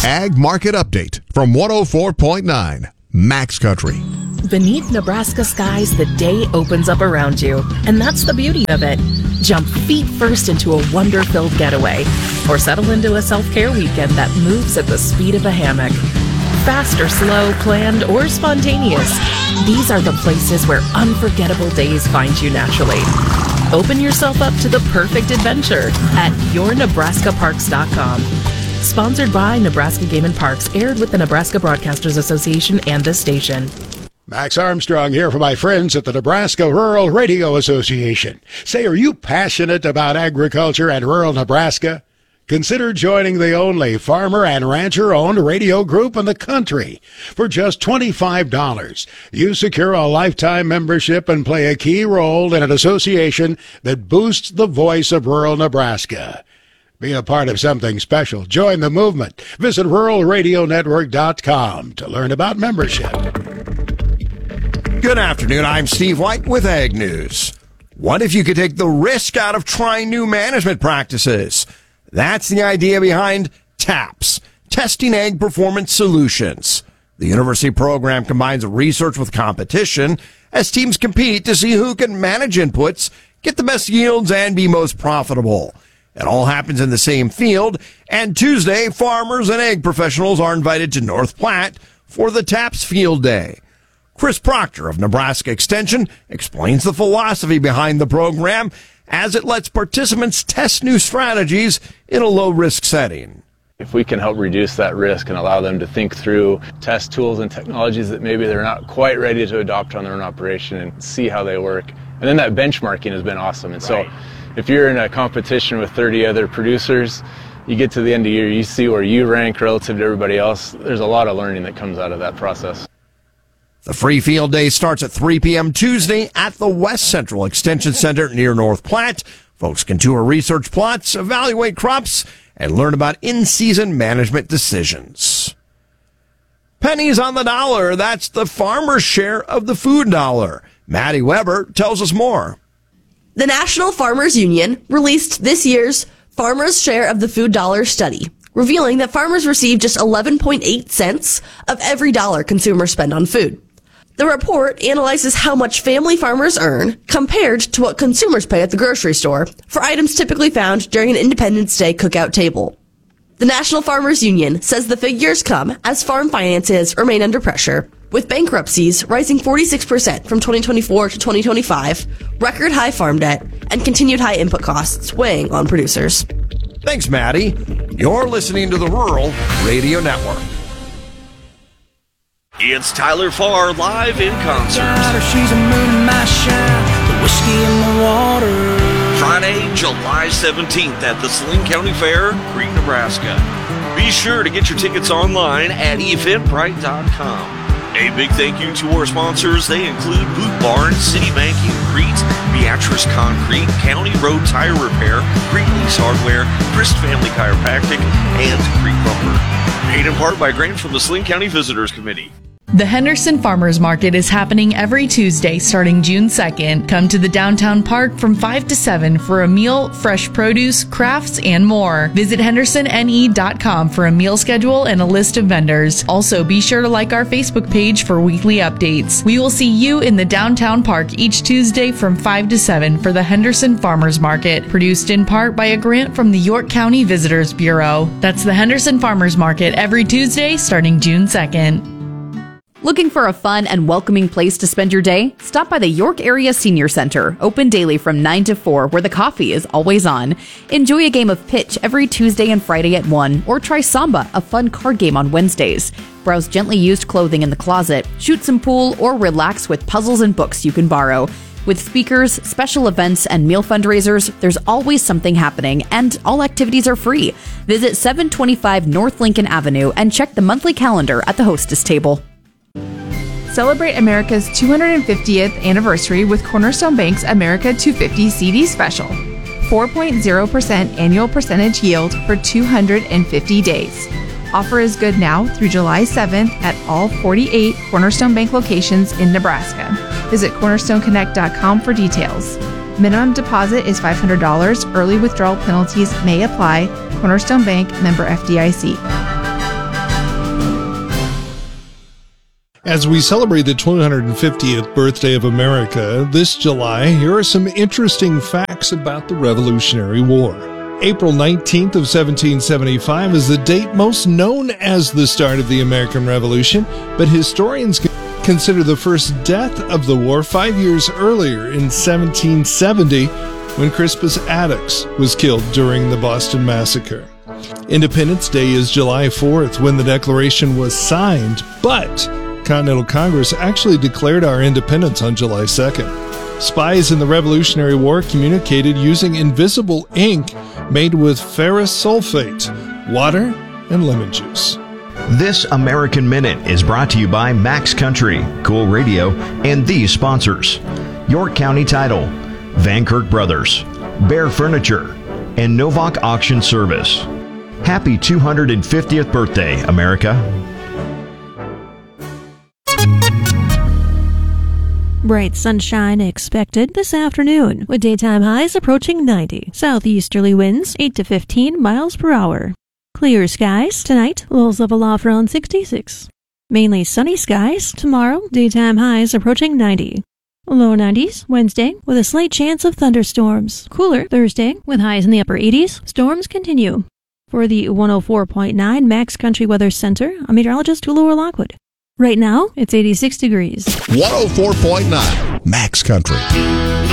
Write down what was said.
Ag Market Update from 104.9 Max Country. Beneath Nebraska skies, the day opens up around you, and that's the beauty of it. Jump feet first into a wonder-filled getaway, or settle into a self-care weekend that moves at the speed of a hammock. Fast or slow, planned or spontaneous, these are the places where unforgettable days find you naturally. Open yourself up to the perfect adventure at yournebraskaparks.com. Sponsored by Nebraska Game and Parks, aired with the Nebraska Broadcasters Association and this station. Max Armstrong here for my friends at the Nebraska Rural Radio Association. Say, are you passionate about agriculture and rural Nebraska? Consider joining the only farmer and rancher-owned radio group in the country. For just $25, you secure a lifetime membership and play a key role in an association that boosts the voice of rural Nebraska. Be a part of something special. Join the movement. Visit ruralradionetwork.com to learn about membership. Good afternoon. I'm Steve White with Ag News. What if you could take the risk out of trying new management practices? That's the idea behind TAPS, Testing Ag Performance Solutions. The university program combines research with competition as teams compete to see who can manage inputs, get the best yields, and be most profitable. It all happens in the same field, and Tuesday, farmers and ag professionals are invited to North Platte for the TAPS Field Day. Chris Proctor of Nebraska Extension explains the philosophy behind the program as it lets participants test new strategies in a low-risk setting. If we can help reduce that risk and allow them to think through test tools and technologies that maybe they're not quite ready to adopt on their own operation and see how they work. And then that benchmarking has been awesome. And so if you're in a competition with 30 other producers, you get to the end of the year, you see where you rank relative to everybody else. There's a lot of learning that comes out of that process. The free field day starts at 3 p.m. Tuesday at the West Central Extension Center near North Platte. Folks can tour research plots, evaluate crops, and learn about in-season management decisions. Pennies on the dollar, that's the farmer's share of the food dollar. Maddie Weber tells us more. The National Farmers Union released this year's Farmers' Share of the Food Dollar study, revealing that farmers receive just 11.8 cents of every dollar consumers spend on food. The report analyzes how much family farmers earn compared to what consumers pay at the grocery store for items typically found during an Independence Day cookout table. The National Farmers Union says the figures come as farm finances remain under pressure, with bankruptcies rising 46% from 2024 to 2025, record high farm debt, and continued high input costs weighing on producers. Thanks, Maddie. You're listening to the Rural Radio Network. It's Tyler Farr live in concert. She's a moon in my shine, the whiskey in the water. Friday, July 17th at the Saline County Fair, Crete, Nebraska. Be sure to get your tickets online at eventbrite.com. A big thank you to our sponsors. They include Boot Barn, City Banking, Crete, Beatrice Concrete, County Road Tire Repair, Crete Lease Hardware, Grist Family Chiropractic, and Crete Lumber. Paid in part by grant from the Saline County Visitors Committee. The Henderson Farmers Market is happening every Tuesday starting June 2nd. Come to the downtown park from 5 to 7 for a meal, fresh produce, crafts, and more. Visit hendersonne.com for a meal schedule and a list of vendors. Also, be sure to like our Facebook page for weekly updates. We will see you in the downtown park each Tuesday from 5 to 7 for the Henderson Farmers Market, produced in part by a grant from the York County Visitors Bureau. That's the Henderson Farmers Market every Tuesday starting June 2nd. Looking for a fun and welcoming place to spend your day? Stop by the York Area Senior Center, open daily from 9 to 4, where the coffee is always on. Enjoy a game of pitch every Tuesday and Friday at 1, or try Samba, a fun card game on Wednesdays. Browse gently used clothing in the closet, shoot some pool, or relax with puzzles and books you can borrow. With speakers, special events, and meal fundraisers, there's always something happening, and all activities are free. Visit 725 North Lincoln Avenue and check the monthly calendar at the hostess table. Celebrate America's 250th anniversary with Cornerstone Bank's America 250 CD special. 4.0% annual percentage yield for 250 days. Offer is good now through July 7th at all 48 Cornerstone Bank locations in Nebraska. Visit cornerstoneconnect.com for details. Minimum deposit is $500. Early withdrawal penalties may apply. Cornerstone Bank, member FDIC. As we celebrate the 250th birthday of America this July, here are some interesting facts about the Revolutionary War. April 19th of 1775 is the date most known as the start of the American Revolution, but historians consider the first death of the war 5 years earlier in 1770, when Crispus Attucks was killed during the Boston Massacre. Independence Day is July 4th, when the Declaration was signed, but Continental Congress actually declared our independence on July 2nd. Spies in the Revolutionary War communicated using invisible ink made with ferrous sulfate, water, and lemon juice. This American Minute is brought to you by Max Country, Cool Radio, and these sponsors: York County Title, Van Kirk Brothers, Bear Furniture, and Novak Auction Service. Happy 250th birthday, America. Bright sunshine expected this afternoon, with daytime highs approaching 90. Southeasterly winds 8 to 15 miles per hour. Clear skies tonight, lows level off around 66. Mainly sunny skies tomorrow, daytime highs approaching 90. Low 90s Wednesday, with a slight chance of thunderstorms. Cooler Thursday, with highs in the upper 80s. Storms continue. For the 104.9 Max Country Weather Center, I'm meteorologist Hulu Lockwood. Right now, it's 86 degrees. 104.9 Max Country.